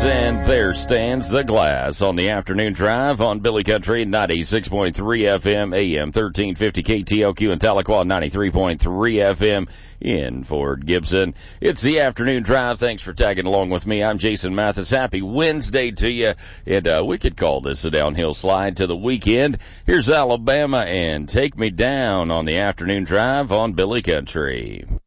and there stands the glass on the afternoon drive on Billy Country 96.3 FM, AM 1350 KTLQ in Tahlequah, 93.3 FM in Fort Gibson. It's the afternoon drive. Thanks for tagging along with me. I'm Jason Mathis. Happy Wednesday to you. And we could call this a downhill slide to the weekend. Here's Alabama and Take Me Down on the afternoon drive on Billy Country.